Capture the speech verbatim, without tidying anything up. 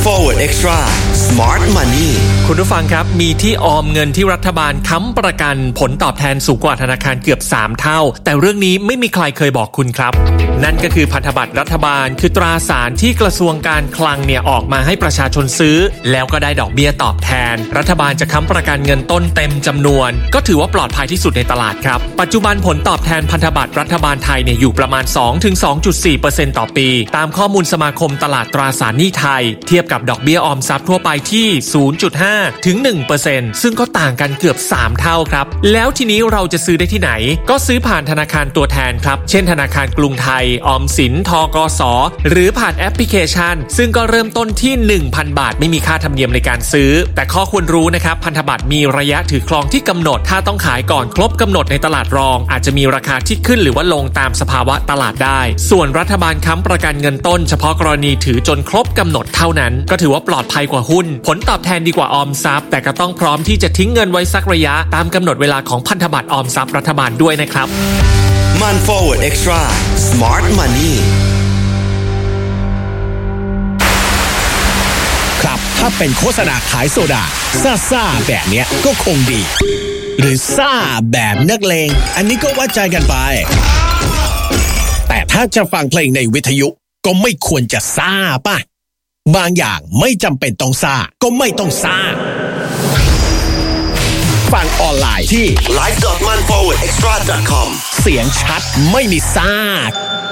Forward Extra Smart Money คุณผู้ฟังครับมีที่ออมเงินที่รัฐบาลค้ำประกันผลตอบแทนสูงกว่าธนาคารเกือบสามเท่าแต่เรื่องนี้ไม่มีใครเคยบอกคุณครับนั่นก็คือพันธบัตรรัฐบาลคือตราสารที่กระทรวงการคลังเนี่ยออกมาให้ประชาชนซื้อแล้วก็ได้ดอกเบี้ยตอบแทนรัฐบาลจะค้ำประกันเงินต้นเต็มจำนวนก็ถือว่าปลอดภัยที่สุดในตลาดครับปัจจุบันผลตอบแทนพันธบัตรรัฐบาลไทยเนี่ยอยู่ประมาณ สองถึงสองจุดสี่เปอร์เซ็นต์ ต่อปีตามข้อมูลสมาคมตลาดตราสารหนี้ไทยเทียบกับดอกเบี้ยออมทรัพย์ทั่วไปที่ ศูนย์จุดห้า ถึง หนึ่งเปอร์เซ็นต์ ซึ่งก็ต่างกันเกือบสามเท่าครับแล้วทีนี้เราจะซื้อได้ที่ไหนก็ซื้อผ่านธนาคารตัวแทนครับเช่นธนาคารกรุงไทยออมสินธกสหรือผ่านแอปพลิเคชันซึ่งก็เริ่มต้นที่ หนึ่งพัน บาทไม่มีค่าธรรมเนียมในการซื้อแต่ข้อควรรู้นะครับพันธบัตรมีระยะถือครองที่กำหนดถ้าต้องขายก่อนครบกำหนดในตลาดรองอาจจะมีราคาที่ขึ้นหรือว่าลงตามสภาวะตลาดได้ส่วนรัฐบาลค้ำประกันเงินต้นเฉพาะกรณีถือจนครบกำหนดเท่านั้นก็ถือว่าปลอดภัยกว่าหุ้นผลตอบแทนดีกว่าออมทรัพย์แต่ก็ต้องพร้อมที่จะทิ้งเงินไว้สักระยะตามกำหนดเวลาของพันธบัตรออมทรัพย์รัฐบาลด้วยนะครับมัน Forward Extra Smart Money ครับถ้าเป็นโฆษณาขายโซดาซ่าๆแบบเนี้ยก็คงดีหรือซ่าแบบนักเลงอันนี้ก็วัดใจกันไปแต่ถ้าจะฟังเพลงในวิทยุก็ไม่ควรจะซ่าป่ะบางอย่างไม่จำเป็นต้องซ่าก็ไม่ต้องซ่าฟังออนไลน์ที่ไลฟ์ ดอท มัน ฟอร์เวิร์ด เอ็กซ์ตร้า ดอท คอมเสียงชัดไม่มีซ่า